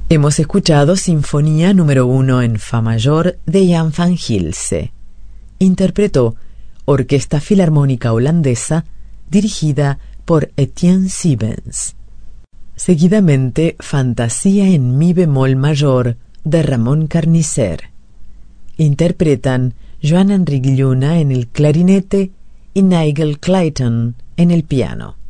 Hemos escuchado Sinfonía número 1 en Fa mayor de Jan van Gilse. Interpretó Orquesta Filarmónica Holandesa, dirigida por Etienne Sybens. Seguidamente, Fantasía en Mi bemol mayor de Ramón Carnicer. Interpretan Joan Enric Lluna en el clarinete y Nigel Clayton en el piano.